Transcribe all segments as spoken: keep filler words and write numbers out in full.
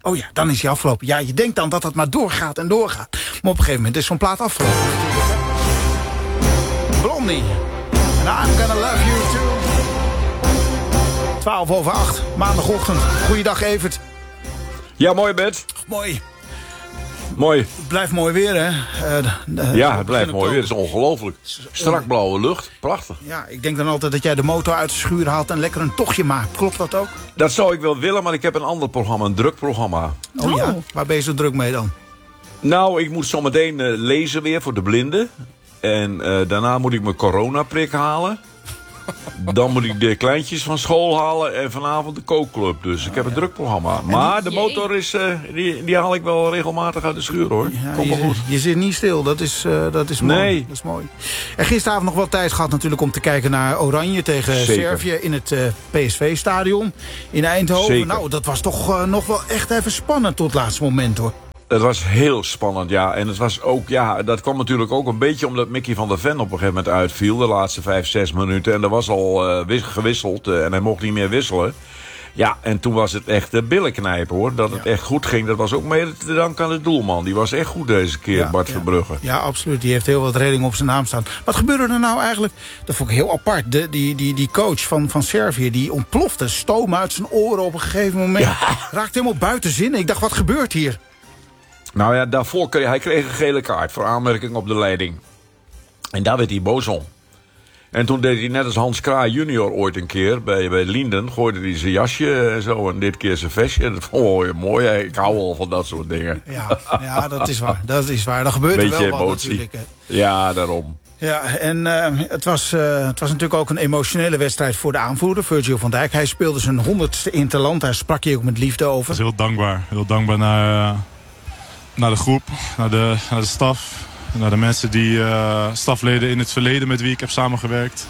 Oh ja, dan is hij afgelopen. Ja, je denkt dan dat het maar doorgaat en doorgaat. Maar op een gegeven moment is zo'n plaat afgelopen. Blondie. And I'm gonna love you too. twaalf over acht, maandagochtend. Goeiedag, Evert. Ja, mooi, Bert. Mooi. Mooi. Het blijft mooi weer, hè? Uh, de, de, ja, het blijft mooi weer. Het is ongelooflijk. Strak blauwe lucht. Prachtig. Ja, ik denk dan altijd dat jij de motor uit de schuur haalt en lekker een tochtje maakt. Klopt dat ook? Dat zou ik wel willen, maar ik heb een ander programma. Een druk programma. Oh, oh. Ja? Waar ben je zo druk mee dan? Nou, ik moet zometeen uh, lezen weer voor de blinden. En uh, daarna moet ik mijn coronaprik halen. Dan moet ik de kleintjes van school halen en vanavond de kookclub. Dus ik heb een druk programma. Maar de motor is, uh, die, die haal ik wel regelmatig uit de schuur, hoor. Ja, Komt wel je, goed. Je zit niet stil, dat is, uh, dat is mooi. Nee. Dat is mooi. En gisteravond nog wel tijd gehad natuurlijk om te kijken naar Oranje tegen Zeker. Servië in het uh, P S V-stadion in Eindhoven. Zeker. Nou, dat was toch uh, nog wel echt even spannend tot het laatste moment, hoor. Het was heel spannend, ja. En het was ook, ja, dat kwam natuurlijk ook een beetje omdat Mickey van der Ven op een gegeven moment uitviel. De laatste vijf, zes minuten. En er was al uh, gewisseld uh, en hij mocht niet meer wisselen. Ja, en toen was het echt uh, billen knijpen, hoor. Dat het ja. echt goed ging. Dat was ook mede te danken aan de doelman. Die was echt goed deze keer, ja, Bart ja. Verbrugge. Ja, absoluut. Die heeft heel wat reddingen op zijn naam staan. Wat gebeurde er nou eigenlijk? Dat vond ik heel apart. De, die, die, die coach van, van Servië, die ontplofte. Stoom uit zijn oren op een gegeven moment. Ja. Raakte helemaal buiten zin. Ik dacht, wat gebeurt hier? Nou ja, daarvoor kreeg hij kreeg een gele kaart voor aanmerking op de leiding. En daar werd hij boos om. En toen deed hij net als Hans Kraai junior ooit een keer bij, bij Linden. Gooide hij zijn jasje en zo en dit keer zijn vestje. Dat vond ik mooi. Ik hou wel van dat soort dingen. Ja, ja dat is waar. Dat is waar. Dat gebeurt er wel Beetje wat emotie. natuurlijk. Hè. Ja, daarom. Ja, en uh, het, was, uh, het was natuurlijk ook een emotionele wedstrijd voor de aanvoerder, Virgil van Dijk. Hij speelde zijn honderdste interland. Daar sprak je ook met liefde over. Ik was heel dankbaar. Heel dankbaar naar... Uh... Naar de groep, naar de, naar de staf, naar de mensen die uh, stafleden in het verleden met wie ik heb samengewerkt.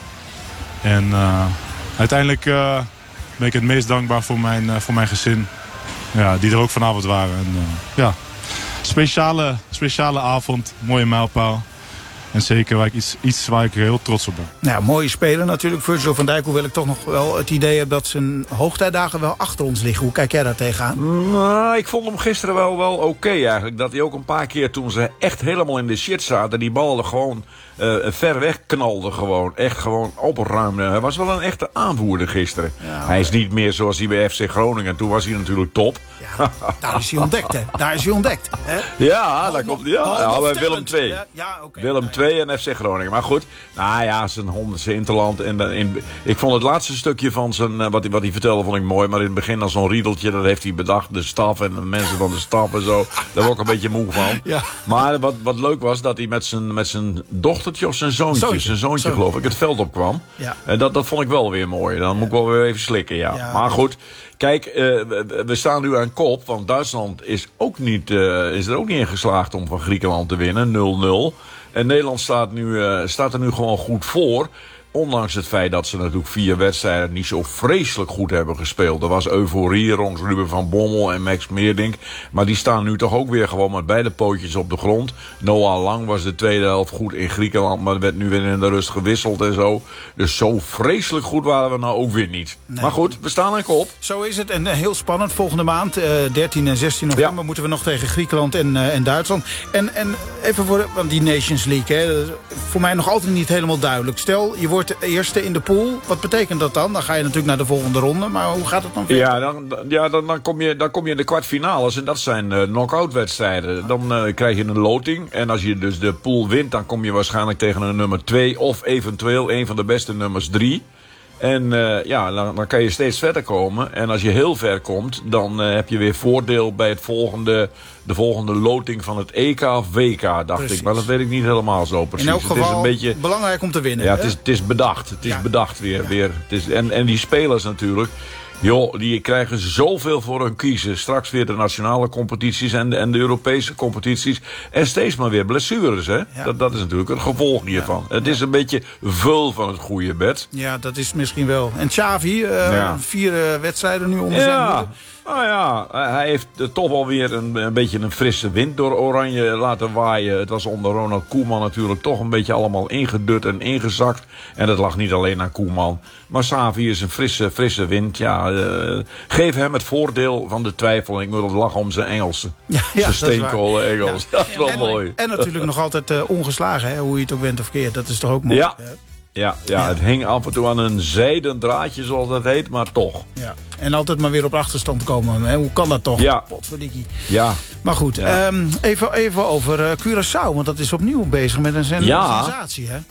En uh, uiteindelijk uh, ben ik het meest dankbaar voor mijn, uh, voor mijn gezin, ja, die er ook vanavond waren. En, uh, ja, speciale, speciale avond, mooie mijlpaal. En zeker waar ik iets, iets waar ik heel trots op ben. Nou, mooie speler natuurlijk, Virgil van Dijk. Hoewel ik toch nog wel het idee heb dat zijn hoogtijdagen wel achter ons liggen. Hoe kijk jij daar tegenaan? Nou, ik vond hem gisteren wel, wel oké okay eigenlijk. Dat hij ook een paar keer toen ze echt helemaal in de shit zaten... die ballen gewoon uh, ver weg knalde gewoon. Echt gewoon opruimde. Hij was wel een echte aanvoerder gisteren. Ja, hij is niet meer zoals hij bij F C Groningen. Toen was hij natuurlijk top. Ja, daar is hij ontdekt, hè? Daar is hij ontdekt. Hè? Ja, daar komt hij. Ja, ja, bij Willem twee. Ja, ja, okay. Willem twee en F C Groningen. Maar goed, nou ja, zijn honderdste interland. En in, ik vond het laatste stukje van zijn, wat hij, wat hij vertelde, vond ik mooi. Maar in het begin als zo'n riedeltje, dat heeft hij bedacht. De staf en de mensen van de staf en zo. Daar was ik een beetje moe van. Ja. Maar wat, wat leuk was, dat hij met zijn, met zijn dochtertje of zijn zoontje, zoontje. zijn zoontje Zoontje. geloof ik, het veld opkwam. Ja. En dat, dat vond ik wel weer mooi. Dan moet ik wel weer even slikken, ja. ja. Maar goed, kijk, uh, we, we staan nu aan kop. Want Duitsland is, ook niet, uh, is er ook niet in geslaagd om van Griekenland te winnen. nul nul. En Nederland staat, nu, uh, staat er nu gewoon goed voor. Ondanks het feit dat ze natuurlijk vier wedstrijden niet zo vreselijk goed hebben gespeeld. Er was euforie rond Ruben van Bommel en Max Meerdink. Maar die staan nu toch ook weer gewoon met beide pootjes op de grond. Noah Lang was de tweede helft goed in Griekenland. Maar werd nu weer in de rust gewisseld en zo. Dus zo vreselijk goed waren we nou ook weer niet. Nee. Maar goed, we staan aan kop. Zo is het. En uh, heel spannend. Volgende maand, uh, dertien en zestien november, ja. moeten we nog tegen Griekenland en, uh, en Duitsland. En, en even voor want die Nations League. Hè, voor mij nog altijd niet helemaal duidelijk. Stel, je wordt de eerste in de pool. Wat betekent dat dan? Dan ga je natuurlijk naar de volgende ronde. Maar hoe gaat het dan verder? Ja, dan, ja, dan, dan, kom, je, dan kom je in de kwartfinales. En dat zijn uh, knock-out wedstrijden. Dan uh, krijg je een loting. En als je dus de pool wint, dan kom je waarschijnlijk tegen een nummer twee. Of eventueel een van de beste nummers drie. En uh, ja, dan, dan kan je steeds verder komen. En als je heel ver komt, dan uh, heb je weer voordeel bij het volgende, de volgende loting van het E K of W K, dacht precies. ik. Maar dat weet ik niet helemaal zo precies. In elk geval het is een beetje belangrijk om te winnen. Ja, het is, het is bedacht. Het is ja. bedacht weer. Ja. weer. Het is, en, en die spelers natuurlijk. Joh, die krijgen zoveel voor hun kiezen. Straks weer de nationale competities en de, en de Europese competities. En steeds maar weer blessures, hè? Ja. Dat, dat is natuurlijk het gevolg hiervan. Ja. Het is een beetje veel van het goede bed. Ja, dat is misschien wel. En Xavi, uh, ja. vier uh, wedstrijden nu onder zijn ja. Nou ja, hij heeft toch wel weer een, een beetje een frisse wind door Oranje laten waaien. Het was onder Ronald Koeman natuurlijk toch een beetje allemaal ingedut en ingezakt. En dat lag niet alleen aan Koeman. Maar Xavi is een frisse, frisse wind. Ja, ja, uh, geef hem het voordeel van de twijfel. Ik moet het lachen om zijn Engelse. Ja, ja, zijn steenkolen Engels. Ja. Dat is wel en, mooi. En natuurlijk nog altijd uh, ongeslagen, hè, hoe je het ook bent of keert. Dat is toch ook mooi. Ja. Hè? Ja, ja, ja, het hing af en toe aan een zijden draadje, zoals dat heet, maar toch. Ja. En altijd maar weer op achterstand komen. Hè? Hoe kan dat toch? Ja. Potverdikkie. Ja. Maar goed, ja. um, even, even over uh, Curaçao. Want dat is opnieuw bezig met een sen- ja. sensatie, hè?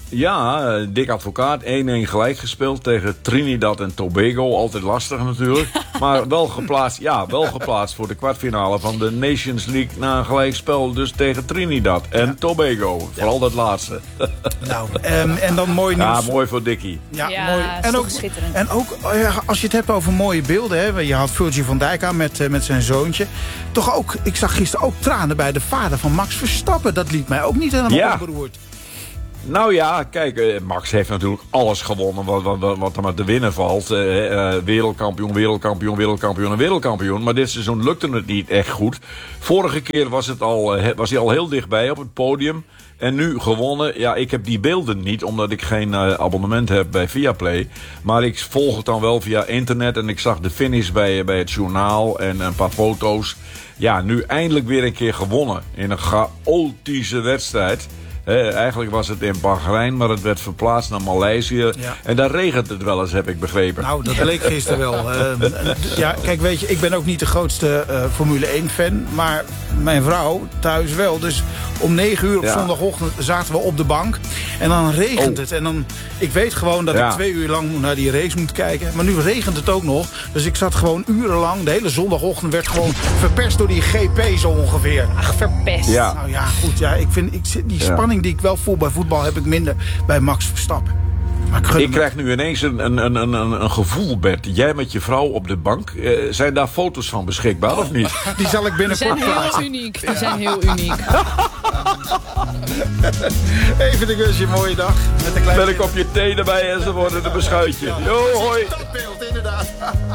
Ja, uh, Dick Advocaat, één-één gelijk gespeeld tegen Trinidad en Tobago. Altijd lastig natuurlijk. Maar wel geplaatst, ja, wel geplaatst voor de kwartfinale van de Nations League na een gelijkspel. Dus tegen Trinidad en ja. Tobago. Vooral dat laatste. Nou, um, en dan mooi nieuws. Ja, mooi voor Dickie. Ja, ja mooi. En ook, schitterend. En ook uh, als je het hebt over mooie beelden. Hè, je had Virgil van Dijk aan met, uh, met zijn zoontje. Toch ook, ik zag gisteren ook tranen bij de vader van Max Verstappen. Dat liet mij ook niet helemaal ja. onberoerd. Nou ja, kijk, Max heeft natuurlijk alles gewonnen wat, wat, wat er maar te winnen valt. Uh, uh, wereldkampioen, wereldkampioen, wereldkampioen en wereldkampioen. Maar dit seizoen lukte het niet echt goed. Vorige keer was, het al, uh, was hij al heel dichtbij op het podium. En nu gewonnen. Ja, ik heb die beelden niet, omdat ik geen uh, abonnement heb bij Viaplay. Maar ik volg het dan wel via internet. En ik zag de finish bij, bij het journaal en een paar foto's. Ja, nu eindelijk weer een keer gewonnen in een chaotische wedstrijd. He, eigenlijk was het in Bahrein, maar het werd verplaatst naar Maleisië. Ja. En daar regent het wel eens, heb ik begrepen. Nou, dat leek gisteren wel. Uh, ja, kijk, weet je, ik ben ook niet de grootste uh, Formule één fan. Maar mijn vrouw thuis wel. Dus om negen uur op ja. zondagochtend zaten we op de bank. En dan regent oh. het. En dan, ik weet gewoon dat ja. ik twee uur lang naar die race moet kijken. Maar nu regent het ook nog. Dus ik zat gewoon urenlang. De hele zondagochtend werd gewoon verpest door die G P zo ongeveer. Ach, verpest. Ja. Nou ja, goed. Ja, ik vind, ik, die spanning ja. die ik wel voel bij voetbal heb ik minder bij Max Verstappen. Maar ik ik krijg nu ineens een, een, een, een, een gevoel, Bert. Jij met je vrouw op de bank. Uh, zijn daar foto's van beschikbaar of niet? Die zal ik binnenkort plaatsen. Die zijn heel uniek. Die zijn heel uniek. Even, ik wens je een mooie dag. Met een klein met een kopje thee erbij enzovoort en een beschuitje. Jo, hoi. Dat beeld, inderdaad.